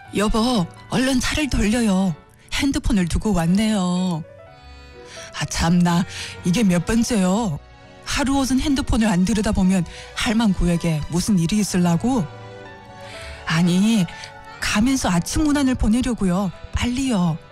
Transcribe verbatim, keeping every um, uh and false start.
여보, 얼른 차를 돌려요. 핸드폰을 두고 왔네요. 아, 참나, 이게 몇 번째요? 하루 옷은 핸드폰을 안 들여다보면 할망구에게 무슨 일이 있을라고? 아니, 가면서 아침 문안을 보내려고요. 빨리요.